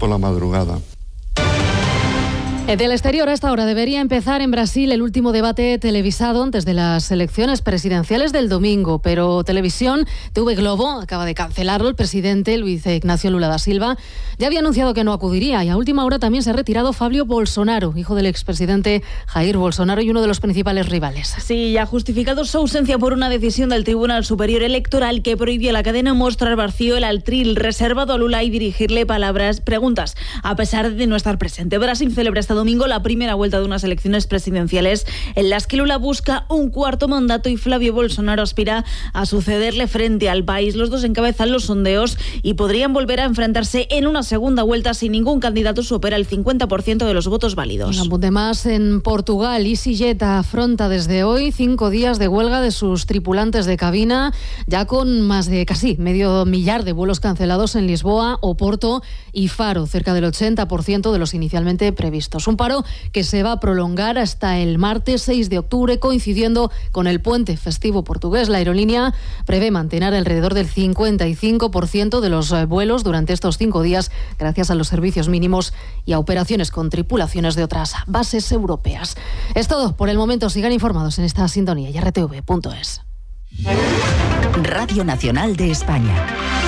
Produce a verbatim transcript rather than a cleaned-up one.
por la madrugada. Del exterior, a esta hora debería empezar en Brasil el último debate televisado antes de las elecciones presidenciales del domingo, pero Televisión T V Globo acaba de cancelarlo. El presidente Luiz Ignacio Lula da Silva ya había anunciado que no acudiría, y a última hora también se ha retirado Fabio Bolsonaro, hijo del expresidente Jair Bolsonaro y uno de los principales rivales. Sí, ha justificado su ausencia por una decisión del Tribunal Superior Electoral que prohíbe a la cadena mostrar vacío el atril reservado a Lula y dirigirle palabras, preguntas, a pesar de no estar presente. Brasil celebra esta domingo la primera vuelta de unas elecciones presidenciales en las que Lula busca un cuarto mandato y Flavio Bolsonaro aspira a sucederle frente al país. Los dos encabezan los sondeos y podrían volver a enfrentarse en una segunda vuelta si ningún candidato supera el cincuenta por ciento de los votos válidos. Un apunte más en Portugal. EasyJet afronta desde hoy cinco días de huelga de sus tripulantes de cabina, ya con más de casi medio millar de vuelos cancelados en Lisboa, Oporto y Faro, cerca del ochenta por ciento de los inicialmente previstos. Un paro que se va a prolongar hasta el martes seis de octubre, coincidiendo con el puente festivo portugués. La aerolínea prevé mantener alrededor del cincuenta y cinco por ciento de los vuelos durante estos cinco días, gracias a los servicios mínimos y a operaciones con tripulaciones de otras bases europeas. Es todo por el momento. Sigan informados en esta sintonía y r t v punto es. Radio Nacional de España.